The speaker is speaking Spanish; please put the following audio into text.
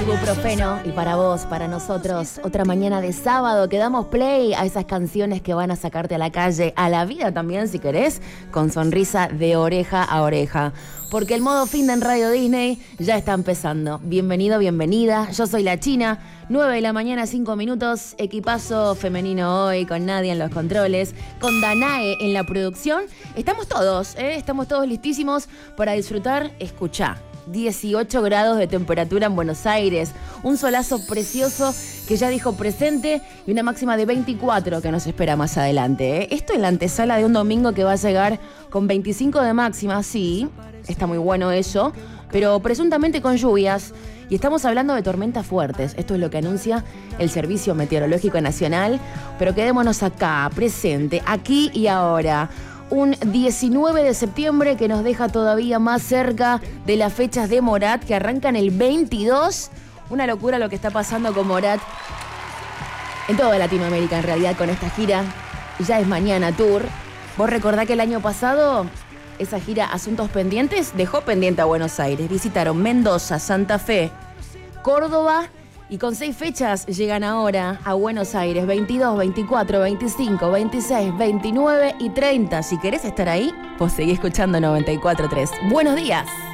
Ibuprofeno y para vos, para nosotros, otra mañana de sábado que damos play a esas canciones que van a sacarte a la calle, a la vida también si querés, con sonrisa de oreja a oreja. Porque el modo fin de en Radio Disney ya está empezando. Bienvenido, bienvenida, yo soy la China, 9 de la mañana, 5 minutos, equipazo femenino hoy, con Nadia en los controles, con Danae en la producción. Estamos todos listísimos para disfrutar, escuchá. 18 grados de temperatura en Buenos Aires, un solazo precioso que ya dijo presente y una máxima de 24 que nos espera más adelante, ¿eh? Esto es la antesala de un domingo que va a llegar con 25 de máxima, sí, está muy bueno eso, pero presuntamente con lluvias. Y estamos hablando de tormentas fuertes. Esto es lo que anuncia el Servicio Meteorológico Nacional. Pero quedémonos acá, presente, aquí y ahora. Un 19 de septiembre que nos deja todavía más cerca de las fechas de Morat, que arrancan el 22. Una locura lo que está pasando con Morat en toda Latinoamérica, en realidad, con esta gira. Ya es Mañana Tour. Vos recordá que el año pasado esa gira Asuntos Pendientes dejó pendiente a Buenos Aires. Visitaron Mendoza, Santa Fe, Córdoba. Y con 6 fechas llegan ahora a Buenos Aires, 22, 24, 25, 26, 29 y 30. Si querés estar ahí, vos seguí escuchando 94.3. Buenos días.